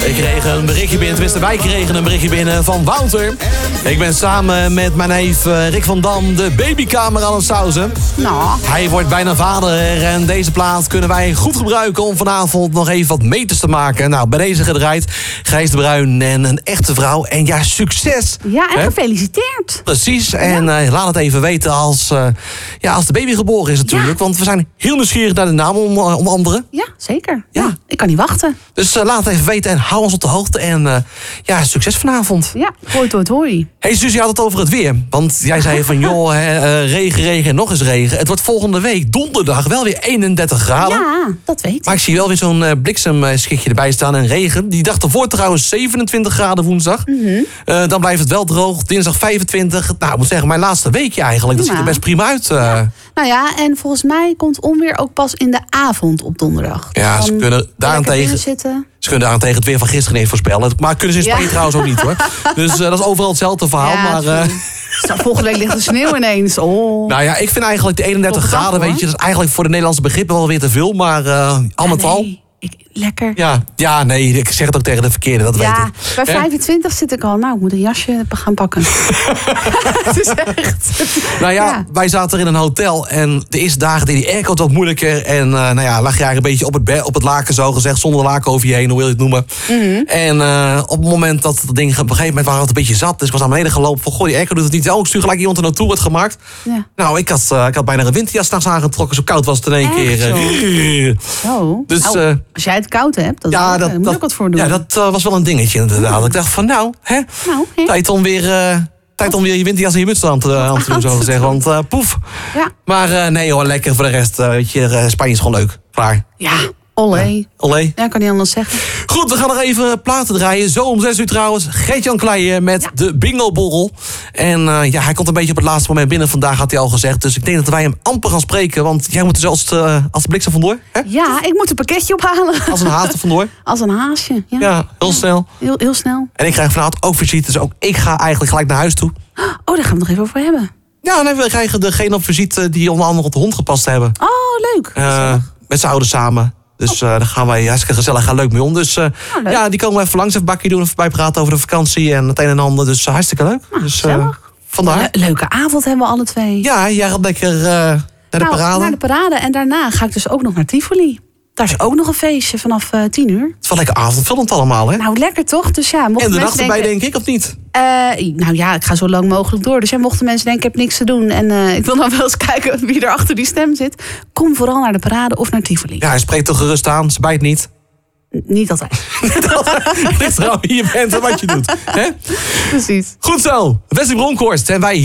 Ik kreeg een berichtje binnen, tenminste wij kregen een berichtje binnen van Wouter. Ik ben samen met mijn neef Rick van Dam de babykamer aan het sausen. Nou. Hij wordt bijna vader en deze plaat kunnen wij goed gebruiken om vanavond nog even wat meters te maken. Nou, bij deze gedraaid, Gijs de Bruin en een echte vrouw. En ja, succes! Ja, en gefeliciteerd. Precies, en laat het even weten als de baby geboren is natuurlijk. Want we zijn heel nieuwsgierig naar de naam om anderen. Ja, zeker. Ja, ik kan niet wachten. Dus laat het even weten en hou ons op de hoogte. En succes vanavond. Ja, hoi. Hey Suus, je had het over het weer. Want jij zei van joh, regen en nog eens regen. Het wordt volgende week donderdag wel weer 31 graden. Ja, dat weet ik. Maar ik zie wel weer zo'n bliksemschichtje erbij staan en regen. Die dag ervoor trouwens 27 graden woensdag. Dan blijft het wel droog. Dinsdag 25. Nou, ik moet zeggen, mijn laatste weekje eigenlijk. Dat ziet er best prima uit. Nou ja, en volgens mij komt onweer ook pas in de avond op donderdag. Ja, ze kunnen daarentegen het weer van gisteren even voorspellen. Maar kunnen ze in Spanje trouwens ook niet hoor. Dus dat is overal hetzelfde verhaal. Ja, maar volgende week ligt de sneeuw ineens. Oh. Nou ja, ik vind eigenlijk de 31 graden, weet je, dat is eigenlijk voor de Nederlandse begrippen wel weer te veel. Maar al met al. Lekker. Ja, nee, ik zeg het ook tegen de verkeerde, dat weet ik. Bij 25 zit ik al, ik moet een jasje gaan pakken. Het is echt. Nou ja, wij zaten er in een hotel en de eerste dagen deed die airco wat moeilijker. En lag je eigenlijk een beetje op het laken zo gezegd, zonder laken over je heen, hoe wil je het noemen. En op het moment dat het ding, op een gegeven moment waren we een beetje zat. Dus ik was naar beneden gelopen van, goh, die airco doet het niet. Ik stuur gelijk iemand er naartoe, wordt gemaakt. Ja. Nou, ik had bijna een winterjas s'nachts aangetrokken, zo koud was het in één keer. Zo. Dus, als jij het koud hebt, daar moet ik wat voor doen. Ja, dat was wel een dingetje inderdaad. Ik dacht van tijd om weer je winterjas en je muts aan te doen, zo gezegd. Want poef. Ja. Maar nee hoor, lekker voor de rest. Spanje is gewoon leuk. Klaar. Ja. Olé. Olé. Ja, kan niet anders zeggen. Goed, we gaan nog even platen draaien. Zo om 6 uur trouwens. Gert-Jan Kleijen met de bingo-borrel. En hij komt een beetje op het laatste moment binnen. Vandaag had hij al gezegd. Dus ik denk dat wij hem amper gaan spreken. Want jij moet er zelfs als de bliksem vandoor. Hè? Ja, ik moet een pakketje ophalen. Als een haas er vandoor. Als een haasje, ja. Ja, heel snel. Heel snel. En ik krijg vanavond ook visite. Dus ook ik ga eigenlijk gelijk naar huis toe. Oh, daar gaan we het nog even over hebben. Ja, nee, we krijgen degene op visite die onder andere op de hond gepast hebben. Oh, leuk. Met z'n ouders samen. Dus daar gaan wij hartstikke gezellig, gaan leuk mee om. Dus die komen even langs, even bakje doen, even bijpraten over de vakantie en het een en ander. Dus hartstikke leuk. Dus vandaar. Leuke avond hebben we alle twee. Ja, jij gaat lekker naar de parade. Naar de parade en daarna ga ik dus ook nog naar Tivoli. Daar is ook nog een feestje vanaf 10 uur. Het is wel lekker avondvullend allemaal, hè? Nou, lekker toch? Dus ja, en de nacht erbij, denk ik, of niet? Ik ga zo lang mogelijk door. Dus mochten mensen denken, ik heb niks te doen en ik wil nou wel eens kijken wie er achter die stem zit. Kom vooral naar de parade of naar Tivoli. Ja, hij spreekt toch gerust aan, ze bijt niet. Niet altijd. Het ligt er al wie je bent en wat je doet. Hè? Precies. Goed zo, Wesley Bronkhorst en wij